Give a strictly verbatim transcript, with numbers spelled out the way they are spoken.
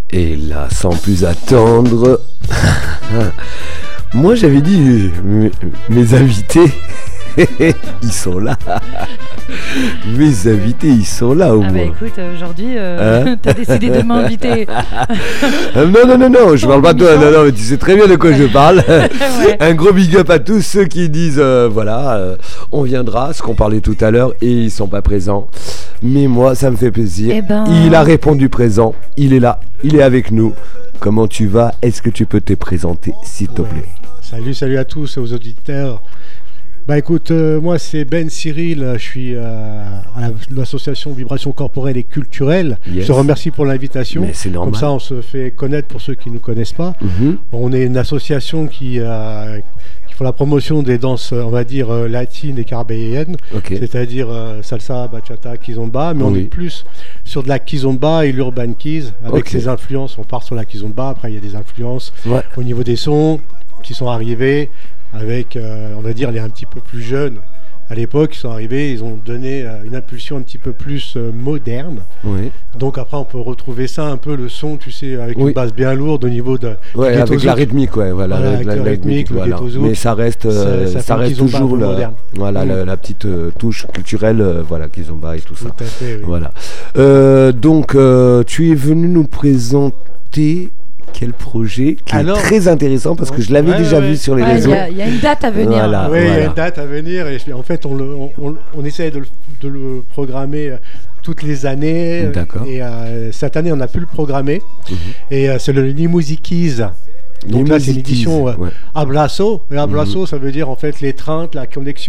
Et là, sans plus attendre, moi j'avais dit mes, mes invités, ils sont là. Mes invités, ils sont là au ah moins. Ah bah écoute, aujourd'hui, euh, hein t'as décidé de m'inviter. non, non, non, non, je parle pas de toi, non, non, mais tu sais très bien de quoi je parle. Ouais. Un gros big up à tous ceux qui disent, euh, voilà, euh, on viendra, ce qu'on parlait tout à l'heure, et ils sont pas présents. Mais moi, ça me fait plaisir. Eh ben... Il a répondu présent, il est là, il est avec nous. Comment tu vas? Est-ce que tu peux te présenter, s'il te ouais. plaît? Salut, salut à tous, aux auditeurs. Bah écoute, euh, moi c'est Ben Cyril, je suis euh, à l'association Vibration Corporelle et Culturelle. Yes. Je te remercie pour l'invitation. Mais c'est normal. Comme ça on se fait connaître pour ceux qui ne nous connaissent pas. Mm-hmm. On est une association qui, euh, qui fait la promotion des danses, on va dire, euh, latines et caribéennes. Okay. C'est-à-dire euh, salsa, bachata, kizomba. Mais oui. On est plus sur de la kizomba et l'urban kiz. Avec okay. ses influences, on part sur la kizomba. Après il y a des influences ouais. au niveau des sons qui sont arrivés. Avec, euh, on va dire, les un petit peu plus jeunes à l'époque, ils sont arrivés, ils ont donné euh, une impulsion un petit peu plus euh, moderne. Oui. Donc après, on peut retrouver ça un peu, le son, tu sais, avec oui. une basse bien lourde au niveau de... Ouais, avec la rythmique, ouais, voilà. voilà avec la, la rythmique, le voilà. Mais ça reste, euh, ça, ça reste toujours la, voilà, mmh. la, la petite euh, touche culturelle, euh, voilà, kizomba et tout, tout ça. Tout à fait, oui. Voilà. Euh, donc, euh, tu es venu nous présenter... Quel projet qui Alors, est très intéressant parce que je l'avais ouais, déjà ouais. vu sur les ouais, réseaux. Il y, y a une date à venir. Voilà, oui, il voilà. y a une date à venir et en fait on, le, on, on, on essaie de le, de le programmer toutes les années. D'accord. Et euh, cette année on a pu le programmer mm-hmm. et euh, c'est le Limousikiz. Donc là c'est l'édition euh, ouais. Abraço. Et Abraço mm-hmm. ça veut dire en fait l'étreinte, la connexion.